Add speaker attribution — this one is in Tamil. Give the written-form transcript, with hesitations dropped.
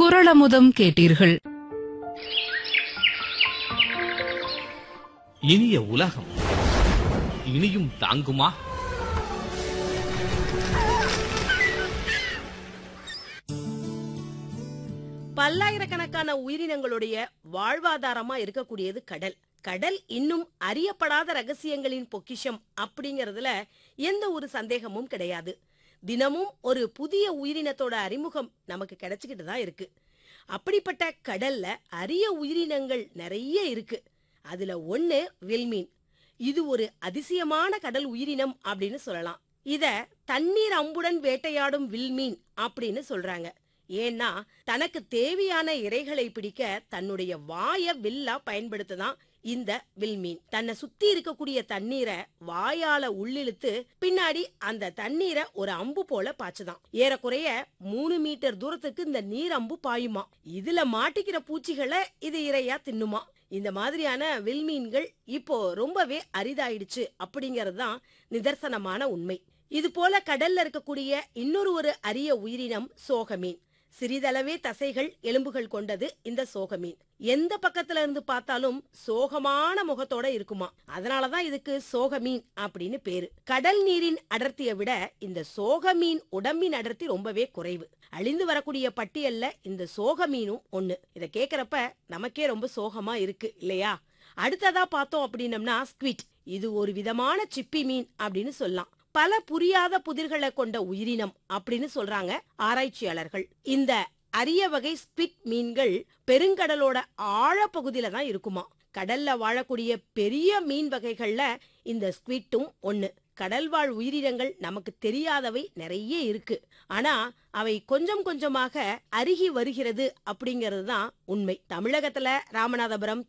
Speaker 1: குறளமுதம் கேட்டீர்கள்.
Speaker 2: இனிய உலகம் இனியும் தாங்குமா?
Speaker 3: பல்லாயிரக்கணக்கான உயிரினங்களுடைய வாழ்வாதாரமா இருக்கக்கூடியது கடல். கடல் இன்னும் அறியப்படாத ரகசியங்களின் பொக்கிஷம் அப்படிங்கறதுல எந்த ஒரு சந்தேகமும் கிடையாது. தினமும் ஒரு புதிய உயிரினத்தோட அறிமுகம் நமக்கு கிடைச்சுக்கிட்டு தான் இருக்கு. அப்படிப்பட்ட கடல்ல அரிய உயிரினங்கள் நிறைய இருக்கு. அதுல ஒண்ணு வில்மீன். இது ஒரு அதிசயமான கடல் உயிரினம் அப்படின்னு சொல்லலாம். இத தண்ணீர் அம்புடன் வேட்டையாடும் வில்மீன் அப்படின்னு சொல்றாங்க. ஏன்னா தனக்கு தேவையான இரைகளை பிடிக்க தன்னுடைய வாய வில்லா பயன்படுத்ததான் இந்த வில்மீன். தன்னை சுத்தி இருக்கக்கூடிய தண்ணீரை வாயால உள்ளிழுத்து பின்னாடி அந்த தண்ணீரை ஒரு அம்பு போல பாய்ச்சுதான். ஏறக்குறைய 3 மீட்டர் தூரத்துக்கு இந்த நீர் அம்பு பாயுமா. இதுல மாட்டிக்கிற பூச்சிகளை இது இரையா தின்னுமா. இந்த மாதிரியான வில்மீன்கள் இப்போ ரொம்பவே அரிதாயிடுச்சு அப்படிங்கறது தான் நிதர்சனமான உண்மை. இது போல கடல்ல இருக்கக்கூடிய இன்னொரு அரிய உயிரினம் சோகமீன். சிறிதளவே தசைகள் எலும்புகள் கொண்டது இந்த சோகமீன். எந்த பக்கத்துல இருந்து பார்த்தாலும் சோகமான முகத்தோட இருக்குமா. அதனாலதான் இதுக்கு சோகமீன் அப்படின்னு பேரு. கடல் நீரின் அடர்த்தியை விட இந்த சோகமீன் உடம்பின் அடர்த்தி ரொம்பவே குறைவு. அழிந்து வரக்கூடிய பட்டியல்ல இந்த சோகமீனும் ஒண்ணு. இத கேக்குறப்ப நமக்கே ரொம்ப சோகமா இருக்கு இல்லையா? அடுத்ததா பார்த்தோம் அப்படின்னம்னா ஸ்குவிட். இது ஒரு விதமான சிப்பி மீன் அப்படின்னு சொல்லலாம். பல புரியாத புதிர்களை கொண்ட உயிரினம் அப்படின்னு சொல்றாங்க ஆராய்ச்சியாளர்கள். இந்த அரிய வகை ஸ்குவிட் மீன்கள் பெருங்கடலோட ஆழப்பகுதியில தான் இருக்குமா. கடல்ல வாழக்கூடிய பெரிய மீன் வகைகள்ல இந்த ஸ்குவிட்டும் ஒண்ணு. கடல்வாழ் உயிரினங்கள் நமக்கு தெரியாதவை நிறைய இருக்கு. ஆனா அவை கொஞ்சம் கொஞ்சமாக அருகி வருகிறது அப்படிங்கிறது தான் உண்மை. தமிழகத்துல ராமநாதபுரம்,